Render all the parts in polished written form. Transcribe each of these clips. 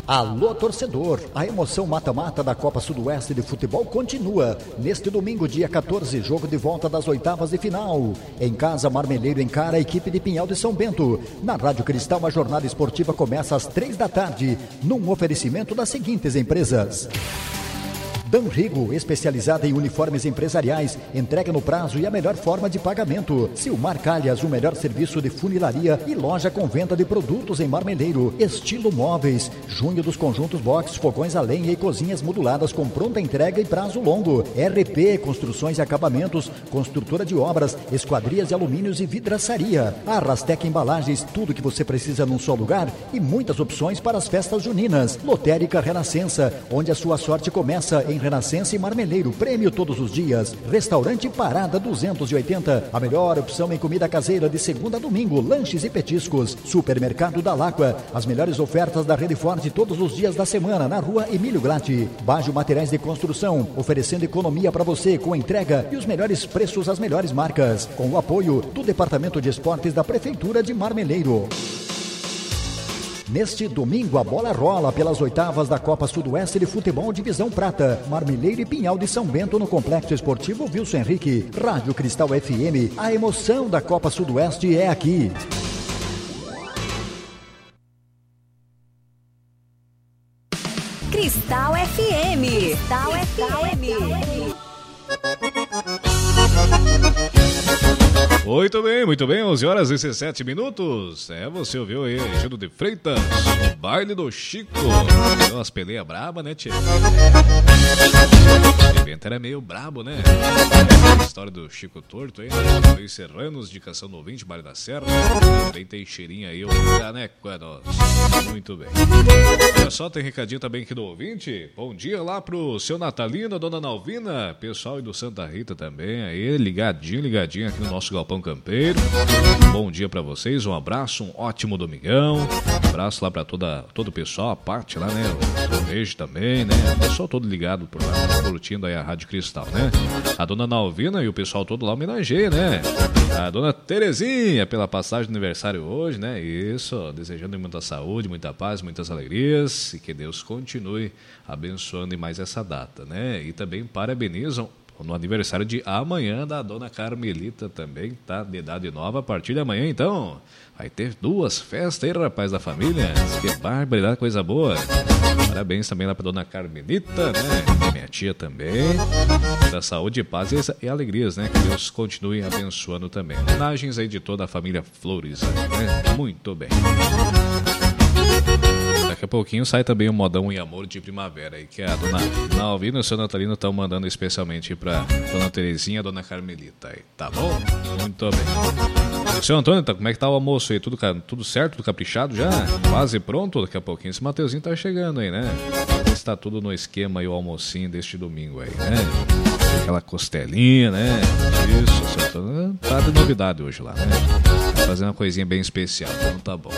Alô, torcedor! A emoção mata-mata da Copa Sudoeste de Futebol continua. Neste domingo, dia 14, jogo de volta das oitavas de final. Em casa, Marmeleiro encara a equipe de Pinhal de São Bento. Na Rádio Cristal, a jornada esportiva começa às 3 da tarde, num oferecimento das seguintes empresas: Danrigo, especializada em uniformes empresariais, entrega no prazo e a melhor forma de pagamento. Silmar Calhas, o melhor serviço de funilaria e loja com venda de produtos em Marmeleiro. Estilo Móveis, junho dos conjuntos box, fogões a lenha e cozinhas moduladas com pronta entrega e prazo longo. RP, construções e acabamentos, construtora de obras, esquadrias de alumínios e vidraçaria. Arrastec Embalagens, tudo que você precisa num só lugar e muitas opções para as festas juninas. Lotérica Renascença, onde a sua sorte começa, em Renascença e Marmeleiro, prêmio todos os dias. Restaurante Parada 280, a melhor opção em comida caseira de segunda a domingo, lanches e petiscos. Supermercado da Láqua, as melhores ofertas da Rede Forte todos os dias da semana, na rua Emílio Gratti. Bajo Materiais de Construção, oferecendo economia para você com entrega e os melhores preços às melhores marcas. Com o apoio do Departamento de Esportes da Prefeitura de Marmeleiro. Neste domingo, a bola rola pelas oitavas da Copa Sudoeste de Futebol Divisão Prata. Marmeleiro e Pinhal de São Bento no Complexo Esportivo Wilson Henrique. Rádio Cristal FM, a emoção da Copa Sudoeste é aqui. Cristal FM. Cristal FM. Muito bem, 11 horas e 17 minutos. Você ouviu aí, Gildo de Freitas, o baile do Chico. Deu umas peleias brabas, né, tchê? O evento era meio brabo, né? A história do Chico Torto aí, né? Dois Serranos de Canção do Ouvinte, Baile da Serra. Bem Teixeirinha aí, o Caneco, nossa. Muito bem. Olha só, tem recadinho também aqui do ouvinte. Bom dia lá pro seu Natalino, dona Nalvina, pessoal e do Santa Rita também aí, ligadinho aqui no nosso Galpão Campeiro. Bom dia pra vocês, um abraço, um ótimo domingão. Um abraço lá pra todo o pessoal, a parte lá, né? O Rejo também, né? O pessoal todo ligado por lá, curtindo aí a Rádio Cristal, né? A dona Nalvina e o pessoal todo lá homenageia, né? A dona Terezinha pela passagem de aniversário hoje, né? Isso, desejando muita saúde, muita paz, muitas alegrias e que Deus continue abençoando em mais essa data, né? E também parabenizam no aniversário de amanhã da dona Carmelita também, tá? De idade nova, a partir de amanhã, então, vai ter 2 festas aí, rapaz, da família. Que barbaridade, coisa boa. Parabéns também lá pra dona Carmelita, né? Minha tia também. Da saúde, paz e alegrias, né? Que Deus continue abençoando também. Homenagens aí de toda a família Flores, né? Muito bem. Daqui a pouquinho sai também o modão e amor de primavera aí, que a dona Nalvina e o seu Natalino estão mandando especialmente pra dona Terezinha e a dona Carmelita aí, tá bom? Muito bem. Seu Antônio, como é que tá o almoço aí? Tudo certo, tudo caprichado já? Quase pronto? Daqui a pouquinho esse Mateuzinho tá chegando aí, né? Está tudo no esquema aí o almocinho deste domingo aí, né? Aquela costelinha, né? Isso, seu Antônio tá de novidade hoje lá, né? Tá fazendo uma coisinha bem especial, então tá bom.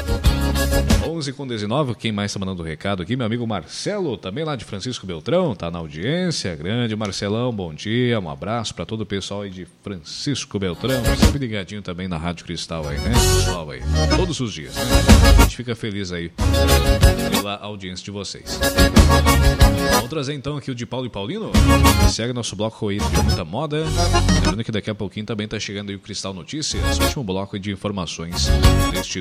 11h19, quem mais está mandando recado aqui? Meu amigo Marcelo, também lá de Francisco Beltrão, tá na audiência. Grande Marcelão, bom dia, um abraço para todo o pessoal aí de Francisco Beltrão, sempre ligadinho também na Rádio Cristal aí, né? Pessoal aí, todos os dias, né? A gente fica feliz aí pela audiência de vocês. Vamos trazer então aqui o de Paulo e Paulino, segue nosso bloco aí de muita moda. Lembrando que daqui a pouquinho também tá chegando aí o Cristal Notícias, último bloco de informações deste